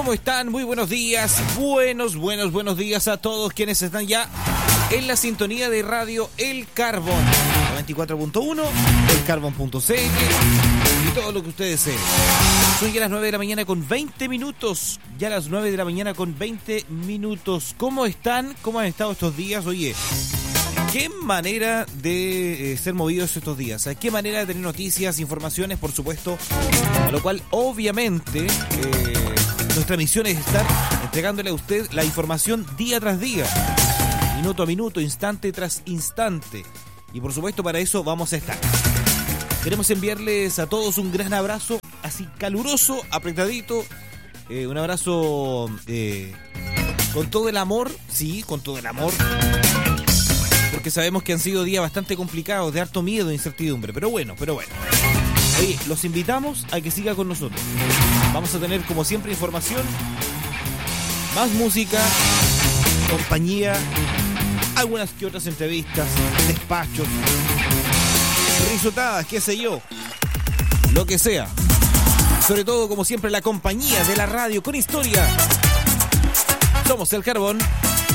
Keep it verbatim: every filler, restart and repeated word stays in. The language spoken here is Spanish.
¿Cómo están? Muy buenos días. Buenos, buenos, buenos días a todos quienes están ya en la sintonía de radio El Carbón noventa y cuatro punto uno, el carbón punto c l y todo lo que ustedes deseen. Son ya las nueve de la mañana con veinte minutos. Ya las nueve de la mañana con veinte minutos. ¿Cómo están? ¿Cómo han estado estos días? Oye, qué manera de eh, ser movidos estos días. ¿eh? Qué manera de tener noticias, informaciones, por supuesto. A lo cual, obviamente, eh, nuestra misión es estar entregándole a usted la información día tras día, minuto a minuto, instante tras instante. Y por supuesto, para eso vamos a estar. Queremos enviarles a todos un gran abrazo, así caluroso, apretadito. Eh, un abrazo eh, con todo el amor, sí, con todo el amor. Porque sabemos que han sido días bastante complicados, de harto miedo e incertidumbre. Pero bueno, pero bueno. Oye, los invitamos a que siga con nosotros. Vamos a tener, como siempre, información, más música, compañía, algunas que otras entrevistas, despachos, risotadas, qué sé yo, lo que sea. Sobre todo, como siempre, la compañía de la radio con historia. Somos El Carbón.